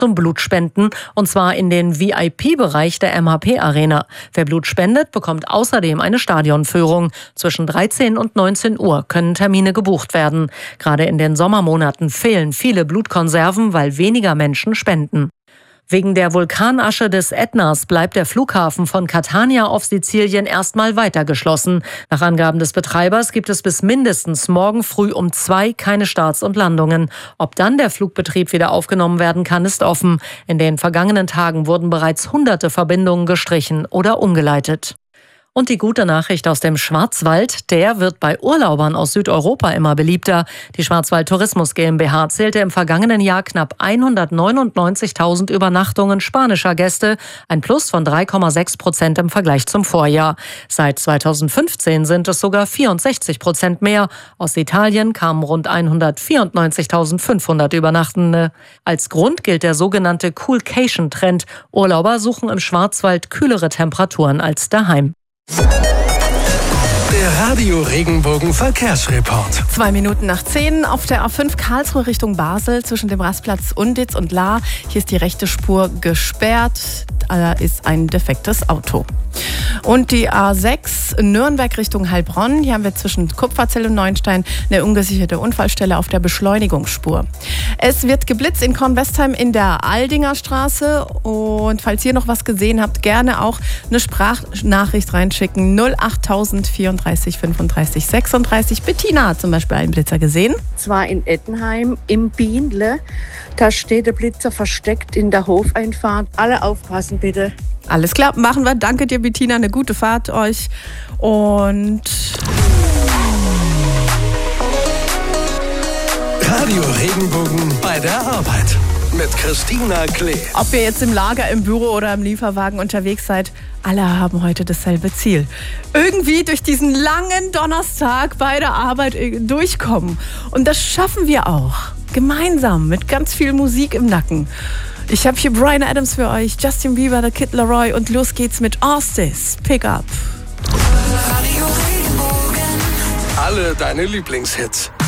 zum Blutspenden, und zwar in den VIP-Bereich der MHP-Arena. Wer Blut spendet, bekommt außerdem eine Stadionführung. Zwischen 13 und 19 Uhr können Termine gebucht werden. Gerade in den Sommermonaten fehlen viele Blutkonserven, weil weniger Menschen spenden. Wegen der Vulkanasche des Ätnas bleibt der Flughafen von Catania auf Sizilien erstmal weiter geschlossen. Nach Angaben des Betreibers gibt es bis mindestens morgen früh um 2 keine Starts und Landungen. Ob dann der Flugbetrieb wieder aufgenommen werden kann, ist offen. In den vergangenen Tagen wurden bereits hunderte Verbindungen gestrichen oder umgeleitet. Und die gute Nachricht aus dem Schwarzwald, der wird bei Urlaubern aus Südeuropa immer beliebter. Die Schwarzwald Tourismus GmbH zählte im vergangenen Jahr knapp 199.000 Übernachtungen spanischer Gäste, ein Plus von 3,6% im Vergleich zum Vorjahr. Seit 2015 sind es sogar 64% mehr. Aus Italien kamen rund 194.500 Übernachtende. Als Grund gilt der sogenannte Coolcation-Trend. Urlauber suchen im Schwarzwald kühlere Temperaturen als daheim. Der Radio Regenbogen Verkehrsreport. 2 Minuten nach 10 auf der A5 Karlsruhe Richtung Basel zwischen dem Rastplatz Unditz und Lahr. Hier ist die rechte Spur gesperrt. Da ist ein defektes Auto. Und die A6 Nürnberg Richtung Heilbronn. Hier haben wir zwischen Kupferzell und Neuenstein eine ungesicherte Unfallstelle auf der Beschleunigungsspur. Es wird geblitzt in Kornwestheim in der Aldinger Straße. Und falls ihr noch was gesehen habt, gerne auch eine Sprachnachricht reinschicken. 08000 34 35 36. Bettina hat zum Beispiel einen Blitzer gesehen. Zwar in Ettenheim im Bienle. Da steht der Blitzer versteckt in der Hofeinfahrt. Alle aufpassen bitte. Alles klar, machen wir. Danke dir, Bettina. Eine gute Fahrt euch. Und Radio Regenbogen bei der Arbeit mit Christina Klee. ob ihr jetzt im Lager, im Büro oder im Lieferwagen unterwegs seid, alle haben heute dasselbe Ziel. Irgendwie durch diesen langen Donnerstag bei der Arbeit durchkommen. Und das schaffen wir auch. Gemeinsam mit ganz viel Musik im Nacken. Ich habe hier Bryan Adams für euch, Justin Bieber, The Kid Laroi und los geht's mit Ostis, Pick Up. Alle deine Lieblingshits.